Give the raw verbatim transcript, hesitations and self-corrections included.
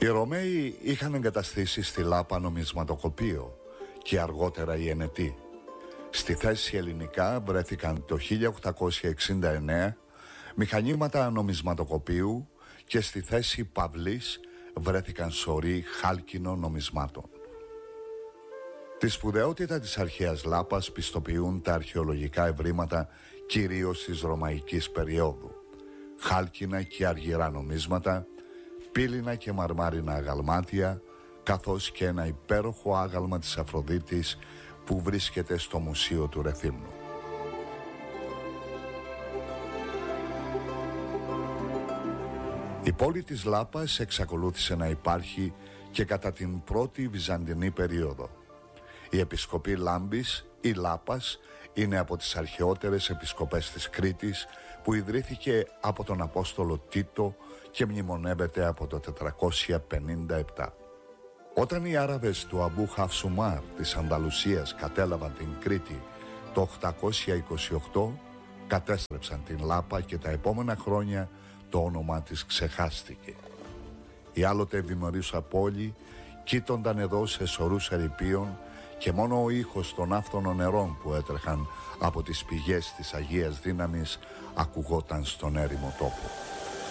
Οι Ρωμαίοι είχαν εγκαταστήσει στη Λάπα νομισματοκοπείο και αργότερα οι Ενετοί. Στη θέση ελληνικά βρέθηκαν το χίλια οκτακόσια εξήντα εννέα μηχανήματα νομισματοκοπείου και στη θέση Παυλής βρέθηκαν σωροί χάλκινων νομισμάτων. Τη σπουδαιότητα της αρχαίας Λάπας πιστοποιούν τα αρχαιολογικά ευρήματα κυρίως της ρωμαϊκής περίοδου. Χάλκινα και αργυρά νομίσματα, πύληνα και μαρμάρινα αγαλμάτια, καθώς και ένα υπέροχο άγαλμα της Αφροδίτης που βρίσκεται στο Μουσείο του Ρεθύμνου. Η πόλη της Λάπας εξακολούθησε να υπάρχει και κατά την πρώτη Βυζαντινή περίοδο. Η επισκοπή Λάμπης ή Λάπας είναι από τις αρχαιότερες επισκοπές της Κρήτης που ιδρύθηκε από τον Απόστολο Τίτο και μνημονεύεται από το τετρακόσια πενήντα επτά. Όταν οι Άραβες του Αμπού Χαφσουμάρ της Ανταλουσίας κατέλαβαν την Κρήτη το οκτακόσια είκοσι οκτώ, κατέστρεψαν την Λάπα και τα επόμενα χρόνια το όνομα της ξεχάστηκε. Η άλλοτε ευημερούσα πόλη κοίτονταν εδώ σε σωρούς ερειπίων και μόνο ο ήχος των άφθονων νερών που έτρεχαν από τις πηγές της Αγίας Δύναμης ακουγόταν στον έρημο τόπο.